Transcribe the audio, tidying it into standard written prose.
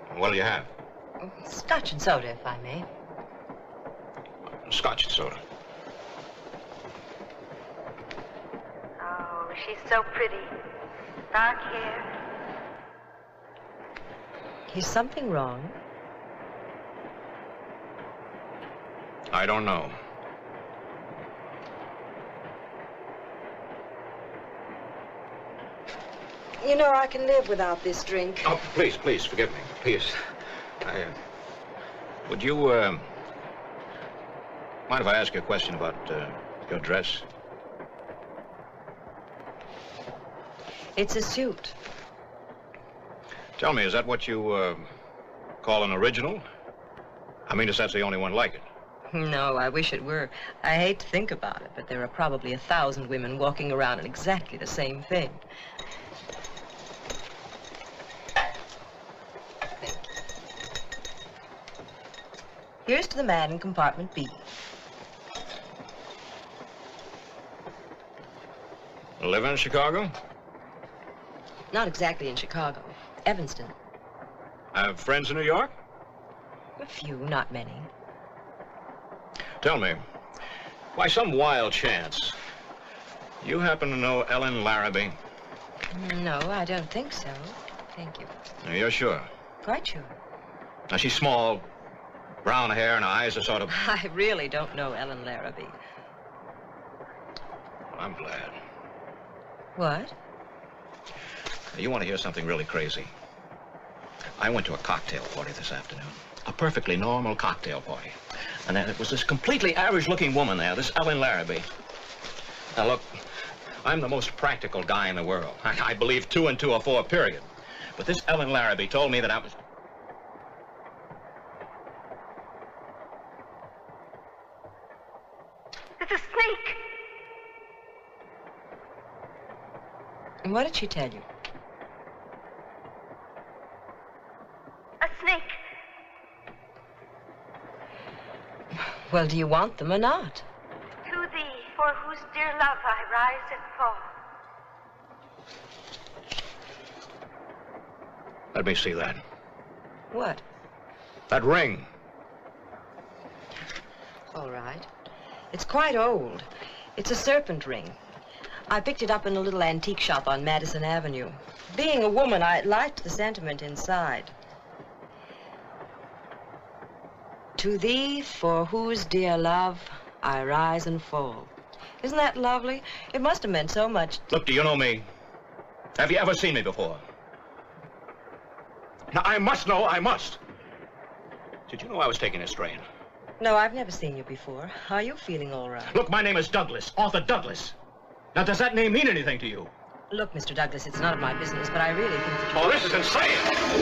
What'll you have? Scotch and soda, if I may. Scotch and soda. Oh, she's so pretty. Dark hair. Is something wrong? I don't know. You know, I can live without this drink. Oh, please, forgive me. Please. Would you, mind if I ask you a question about, your dress? It's a suit. Tell me, is that what you, call an original? I mean, if that's the only one like it. No, I wish it were. I hate to think about it, but there are probably 1,000 women walking around in exactly the same thing. Here's to the man in compartment B. Live in Chicago? Not exactly in Chicago. Evanston. I have friends in New York? A few, not many. Tell me, by some wild chance, you happen to know Ellen Larrabee? No, I don't think so. Thank you. No, you're sure? Quite sure. Now, she's small, brown hair, and her eyes are sort of... I really don't know Ellen Larrabee. Well, I'm glad. What? You want to hear something really crazy? I went to a cocktail party this afternoon. A perfectly normal cocktail party. And there was this completely average-looking woman there, this Ellen Larrabee. Now, look, I'm the most practical guy in the world. I believe 2 and 2 are 4, period. But this Ellen Larrabee told me that I was... It's a snake. And what did she tell you? A snake. Well, do you want them or not? To thee, for whose dear love I rise and fall. Let me see that. What? That ring. All right. It's quite old. It's a serpent ring. I picked it up in a little antique shop on Madison Avenue. Being a woman, I liked the sentiment inside. To thee, for whose dear love I rise and fall. Isn't that lovely? It must have meant so much. Look, do you know me? Have you ever seen me before? Now, I must know, I must. Did you know I was taking a strain? No, I've never seen you before. Are you feeling all right? Look, my name is Douglas, Arthur Douglas. Now, does that name mean anything to you? Look, Mr. Douglas, it's none of my business, but I really think that Oh, this is insane!